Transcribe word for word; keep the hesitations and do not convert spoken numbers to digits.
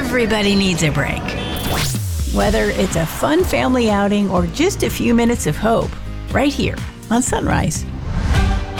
Everybody needs a break. Whether it's a fun family outing or just a few minutes of hope, right here on Sunrise.